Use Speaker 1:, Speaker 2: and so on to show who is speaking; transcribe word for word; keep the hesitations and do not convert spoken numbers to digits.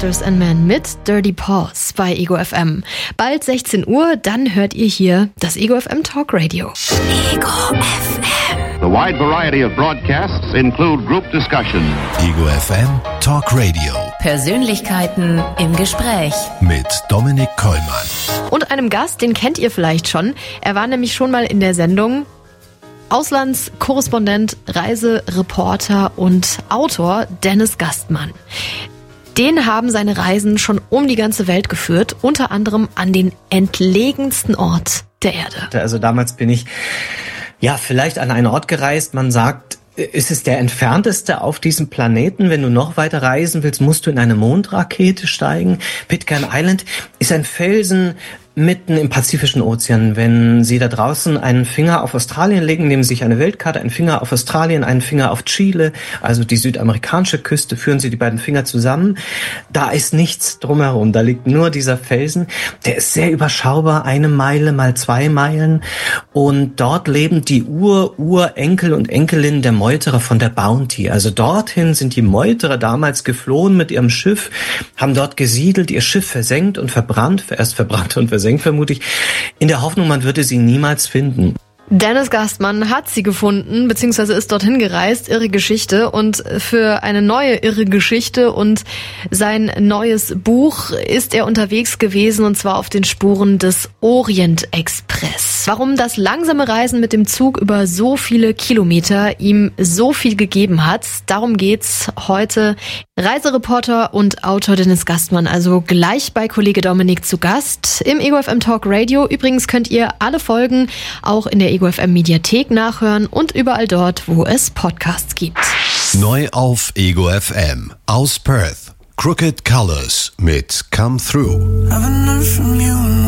Speaker 1: Monsters and Men mit Dirty Paws bei Ego F M. Bald sechzehn Uhr, dann hört ihr hier das Ego F M Talk Radio. Ego F M.
Speaker 2: The wide variety of broadcasts include group discussion.
Speaker 3: Ego F M Talk Radio.
Speaker 4: Persönlichkeiten im Gespräch.
Speaker 3: Mit Dominik Kollmann.
Speaker 1: Und einem Gast, den kennt ihr vielleicht schon. Er war nämlich schon mal in der Sendung. Auslandskorrespondent, Reisereporter und Autor Dennis Gastmann. Den haben seine Reisen schon um die ganze Welt geführt, unter anderem an den entlegensten Ort der Erde.
Speaker 5: Also damals bin ich ja vielleicht an einen Ort gereist, man sagt, es ist der entfernteste auf diesem Planeten. Wenn du noch weiter reisen willst, musst du in eine Mondrakete steigen. Pitcairn Island ist ein Felsen mitten im Pazifischen Ozean. Wenn Sie da draußen einen Finger auf Australien legen, nehmen Sie sich eine Weltkarte, einen Finger auf Australien, einen Finger auf Chile, also die südamerikanische Küste, führen Sie die beiden Finger zusammen. Da ist nichts drumherum, da liegt nur dieser Felsen. Der ist sehr überschaubar, eine Meile mal zwei Meilen. Und dort leben die Ur-Urenkel und Enkelinnen der Meuterer von der Bounty. Also dorthin sind die Meuterer damals geflohen mit ihrem Schiff, haben dort gesiedelt, ihr Schiff versenkt und verbrannt, erst verbrannt und versenkt vermute ich, in der Hoffnung, man würde sie niemals finden.
Speaker 1: Dennis Gastmann hat sie gefunden, beziehungsweise ist dorthin gereist, irre Geschichte. Und für eine neue irre Geschichte und sein neues Buch ist er unterwegs gewesen, und zwar auf den Spuren des Orient-Express. Warum das langsame Reisen mit dem Zug über so viele Kilometer ihm so viel gegeben hat, darum geht's heute. Reisereporter und Autor Dennis Gastmann, also gleich bei Kollege Dominik zu Gast im Ego F M Talk Radio. Übrigens könnt ihr alle Folgen auch in der Ego F M Mediathek nachhören und überall dort, wo es Podcasts gibt.
Speaker 3: Neu auf Ego F M aus Perth. Crooked Colors mit Come Through.
Speaker 6: I've been from you.